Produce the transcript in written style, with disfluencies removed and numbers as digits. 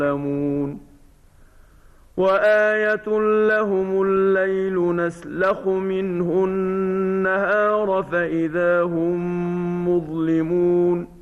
يعلمون وآية لهم الليل نسلخ منه النهار فإذا هم مظلمون